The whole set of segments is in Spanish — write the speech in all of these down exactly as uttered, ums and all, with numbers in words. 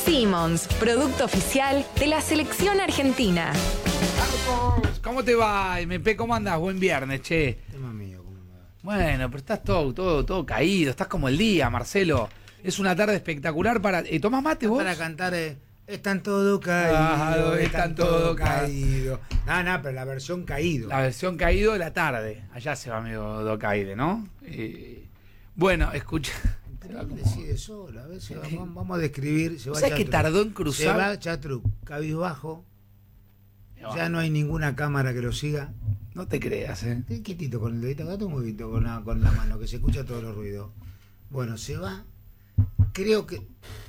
Simmons, producto oficial de la selección argentina. Marcos, ¿cómo te va, M P? ¿Cómo andás? Buen viernes, che. Tema mío, ¿cómo me va? Bueno, pero estás todo, todo, todo caído, estás como el día, Marcelo. Es una tarde espectacular para... Eh, ¿Tomás mate vos? Para cantar eh, Están todo caído, Ah, están todo caído. No, no, pero la versión caído. La versión caído de la tarde. Allá se va amigo Docaide, ¿no? Eh, bueno, escucha... Él decide solo, a ver, se va, vamos, vamos a describir. Se va ¿Sabes que Chatruc. tardó en cruzar? Se va Chatruc, cabizbajo. Ya no hay ninguna cámara que lo siga. No te creas, ¿eh? Estoy quietito con el dedito, gato muy quietito con la, con la mano, que se escucha todos los ruidos. Bueno, se va. Creo que...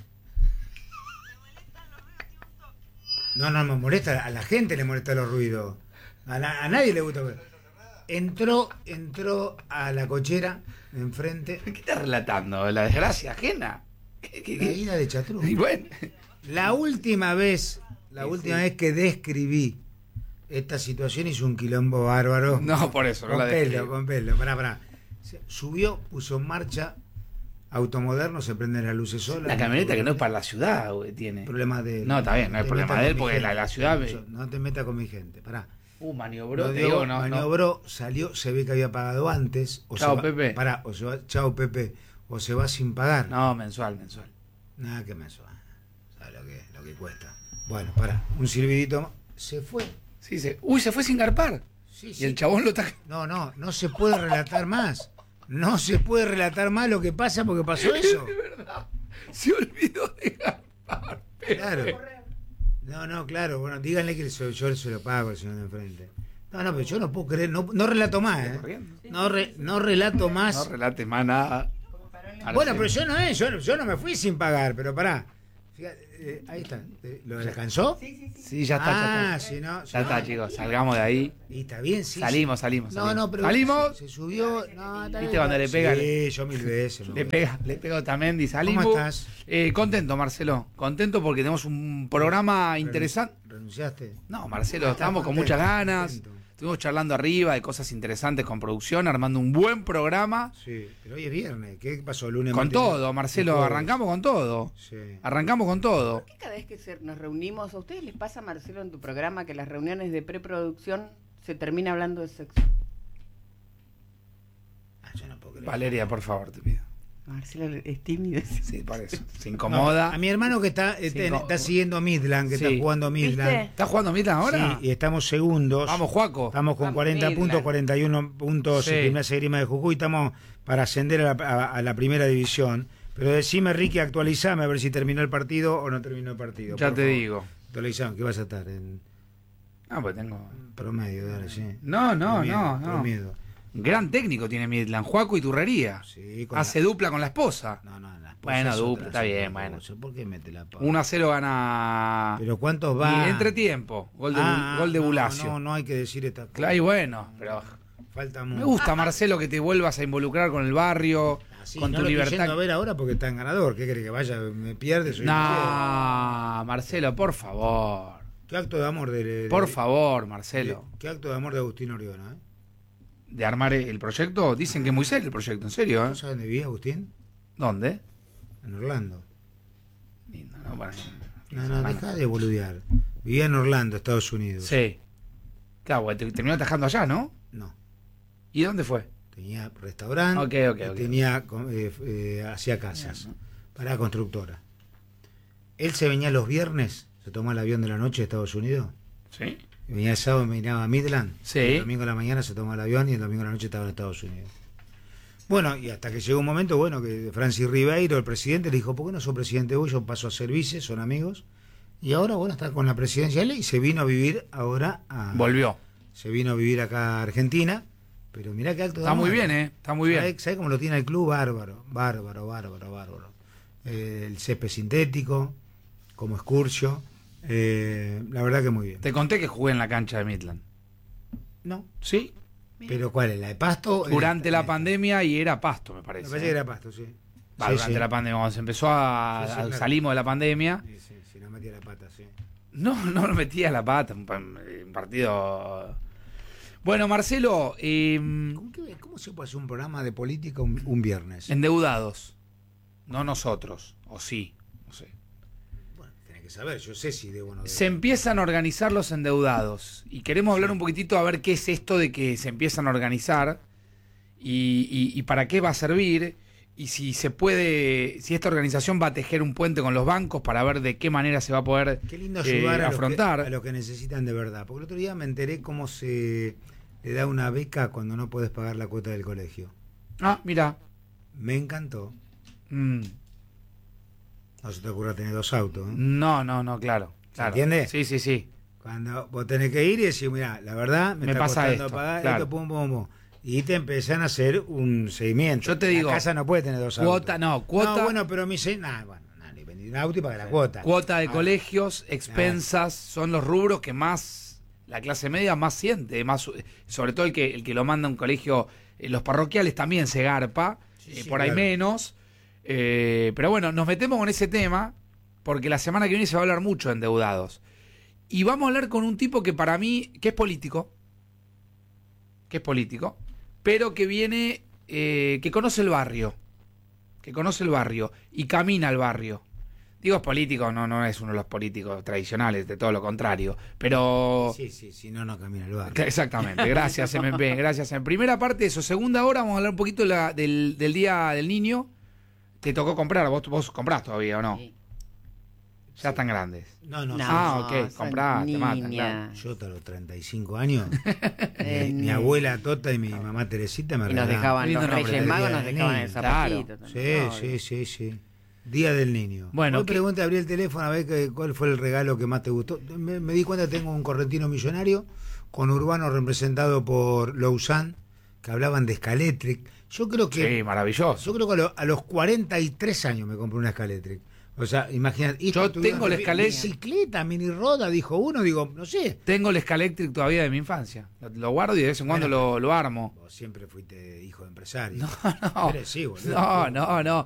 No, no me molesta, a la gente le molesta los ruidos. A, la, a nadie le gusta. Entró, entró a la cochera de enfrente. ¿Qué estás relatando? ¿La desgracia ajena? ¿Qué, qué, La qué? ida de Chatruc. Y bueno, La última vez, la Sí, última sí. vez que describí esta situación hizo un quilombo bárbaro. no, por eso, no Con la pelo, describo. con pelo. Pará, pará. Se- Subió, puso en marcha, automoderno, se prenden las luces solas. La camioneta que no es para la ciudad, güey, tiene. Problema de él. No, está bien, no hay te problema metas de él, con mi porque gente. la- la ciudad me- Yo- No te metas con mi gente, pará. Uh, maniobró, Lo te dio, digo, no, no. maniobró, salió, se ve que había pagado antes. O Chao, se va, Pepe. Pará, o se va, chao, Pepe. O se va sin pagar. No, mensual, mensual. Nada que me suena. ¿Sabes lo que, lo que cuesta? Bueno, pará, un silbidito más. Se fue. Sí, se... Uy, se fue sin garpar. Sí, Y sí. el chabón lo está... No, no, no se puede relatar más. No se puede relatar más lo que pasa porque pasó eso. De verdad. Se olvidó de garpar. Claro. No, no, claro. Bueno, díganle que yo, yo se lo pago al señor de enfrente. No, no, pero yo no puedo creer. No, no relato más, ¿eh? Corriendo. No, re- no relato más. No relates más nada. Bueno, pero yo no es, yo, no- yo no me fui sin pagar, pero pará. Fíjate, eh, ahí está. Eh, ¿Lo alcanzó? Sí, ya está, ya Ah, está. si no. si Ya no- está, chicos, salgamos de ahí. Y está bien, sí. Salimos, salimos, No, salimos. no, pero. ¿Salimos? Se, se subió. No, está ¿Viste bien. cuando le pega? Sí, yo mil veces. Le me voy. pega, le pega Otamendi, salimos. ¿Cómo estás? Eh, contento, Marcelo. Contento porque tenemos un programa interesante. ¿Renunciaste? No, Marcelo, Ah, estamos está con contento, muchas ganas. contento. Estuvimos charlando arriba de cosas interesantes con producción, armando un buen programa. Sí, pero hoy es viernes. ¿Qué pasó? Lunes, Con martes, todo, Marcelo, jueves. arrancamos con todo. Sí. Arrancamos con todo. ¿Por qué cada vez que se- nos reunimos, a ustedes les pasa, Marcelo, en tu programa, que las reuniones de preproducción se termina hablando de sexo? Ah, yo no puedo creer. Valeria, por favor, te pido. Marcelo es tímido. Sí, por eso. Se No, incomoda. a mi hermano que está, eh, Sí, está, co- está siguiendo Midland, que Sí. está jugando Midland. ¿Viste? ¿Estás jugando Milan ahora? Sí, y estamos segundos. Vamos, Juaco. Estamos con Vamos, cuarenta Midland. puntos, cuarenta y uno puntos Sí. en Gimnasia Grima de Jujuy. Estamos para ascender a la, a- a la primera división. Pero decime, Ricky, actualizame a ver si terminó el partido o no terminó el partido. Ya por te favor. digo. Actualizame, ¿qué vas a estar? En Ah, pues tengo. promedio, dale, sí. No, no, Promedio, no, no. promedio. Gran técnico tiene Midland, Juaco y Turrería. Sí, con Hace la- dupla con la esposa. No, no, la esposa Bueno, es dupla, otra, está es bien, otra bueno. cosa. ¿Por qué mete la pava? uno a cero gana. Pero ¿cuántos va? Y entretiempo. Gol de, Ah, gol de no, Bulacio. No, no hay que decir esta cosa. Claro, y bueno, pero Falta mucho. me gusta, Marcelo, que te vuelvas a involucrar con el barrio, Así, con no tu lo estoy libertad. yendo a ver ahora porque está en ganador. ¿Qué crees que vaya? ¿Me pierde? Soy No, Marcelo, por favor. ¿Qué acto de amor de, de- Por de- favor, Marcelo. ¿Qué acto de amor de Agustín Oriona? ¿eh? De armar el proyecto, dicen que es muy serio el proyecto, en serio, ¿eh? ¿No sabes dónde vivía Agustín? ¿Dónde? En Orlando. Lindo, ¿no? Bueno, No, no, deja de boludear. Vivía en Orlando, Estados Unidos. sí. Claro, porque te- terminó atajando allá, ¿no? No. ¿Y dónde fue? Tenía restaurante. Ok, ok, y ok. Tenía, eh, eh, hacía casas. Para constructora. Él se venía los viernes, se tomaba el avión de la noche de Estados Unidos. Sí. Y venía el sábado y venía a Midland. Sí. El domingo a la mañana se tomaba el avión y el domingo a la noche estaba en Estados Unidos. Bueno, y hasta que llegó un momento, bueno, que Francis Ribeiro, el presidente, le dijo, ¿por qué no sos presidente vos? Yo paso a ser vice, son amigos. Y ahora, bueno, está con la presidencia él y se vino a vivir ahora a... Volvió. Se vino a vivir acá a Argentina. Pero mirá qué alto de Está muy amor. bien, ¿eh? Está muy bien. ¿Sabés, sabés cómo lo tiene el club? Bárbaro, bárbaro, bárbaro, bárbaro. Eh, el césped sintético, como excursio. Eh, la verdad que muy bien. Te conté que jugué en la cancha de Midland. No. Sí. ¿Pero cuál es? ¿La de Pasto? Durante Esta, la esta. pandemia y era pasto, me Me parece. parece que era Pasto, sí. Va, Sí, durante sí. la pandemia, cuando se empezó a, Sí, sí, a- claro. salimos de la pandemia. Sí, sí, si no metía la pata, sí. No, no lo metía la pata, un, pa- un partido. Bueno, Marcelo, eh, ¿Cómo, qué- cómo se puede hacer un programa de política un, un viernes? endeudados. No nosotros, o sí, no sé. Bueno, que saber, yo sé si debo o no debo. Se empiezan a organizar los endeudados y queremos hablar un poquitito a ver qué es esto de que se empiezan a organizar y, y, y para qué va a servir y si se puede, si esta organización va a tejer un puente con los bancos para ver de qué manera se va a poder Qué lindo eh, ayudar a, afrontar. Los que, a los que necesitan de verdad. Porque el otro día me enteré cómo se le da una beca cuando no puedes pagar la cuota del colegio. Ah, mira. Me encantó. Mm. No se te ocurra tener dos autos, ¿eh? No, no, no, claro. ¿Se claro. entiende? Sí, sí, sí. Cuando vos tenés que ir y decir, mira, la verdad me, Me está pasa costando esto, pagar claro. esto, pum, pum, pum. Y te empiezan a hacer un seguimiento. Yo te digo, la casa no puede tener dos cuota, autos. no, cuota- No, bueno, pero me dice, nah, bueno, nah, ni vendí un auto y paga la cuota. Cuota de Ah, colegios, expensas, son los rubros que más la clase media más siente, más sobre todo el que el que lo manda a un colegio, eh, los parroquiales también se garpa, Sí, eh, sí, por ahí claro. menos, eh, pero bueno, nos metemos con ese tema porque la semana que viene se va a hablar mucho de endeudados y vamos a hablar con un tipo que para mí que es político, que es político, pero que viene, eh, que conoce el barrio, que conoce el barrio y camina al barrio. Digo, es político, no, no es uno de los políticos tradicionales, de todo lo contrario. Pero. Sí, sí, si no, no camina el barrio. Exactamente, gracias M P, gracias. En primera parte eso, segunda hora vamos a hablar un poquito de la- del, del Día del Niño. Te tocó comprar, vos, vos comprás todavía o no, Sí. ya están grandes. No, no, No, Ah, ok, son comprá, te matan, niña. yo hasta los treinta y cinco años, Eh, mi, mi abuela Tota y mi mamá Teresita me Y nos regalaban. dejaban, Lindo los nombre, Reyes el Magos Día nos del dejaban el Niño. zapatito. Claro. Sí, también. sí, sí, sí. Día del Niño. Bueno, Hoy ¿qué- pregunté, abrí el teléfono a ver que- cuál fue el regalo que más te gustó. Me, me di cuenta que tengo un correntino millonario con Urbano representado por Lausanne, que hablaban de Scalectric. Yo creo que Sí, maravilloso. yo creo que a, lo- a los cuarenta y tres años me compré una Scalectric. O sea, imagínate. y Yo esto tengo la tuvieron- Scalectric. Bicicleta, mini roda, dijo uno, digo, no sé. Tengo el Scalectric todavía de mi infancia. Lo, lo guardo y de vez en cuando Bueno, lo, lo armo. Vos siempre fuiste hijo de empresario. No, no. Eres, sí, boludo. No, no, no.